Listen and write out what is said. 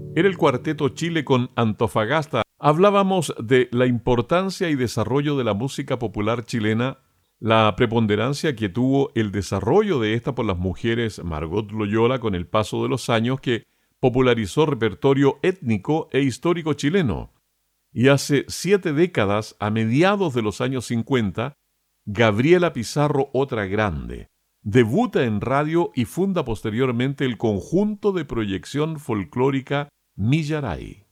Era el Cuarteto Chile con Antofagasta. Hablábamos de la importancia y desarrollo de la música popular chilena, la preponderancia que tuvo el desarrollo de esta por las mujeres Margot Loyola con el paso de los años, que popularizó repertorio étnico e histórico chileno. Y hace 7 décadas, a mediados de los años 50, Gabriela Pizarro, otra grande, debuta en radio y funda posteriormente el conjunto de proyección folclórica Millaray.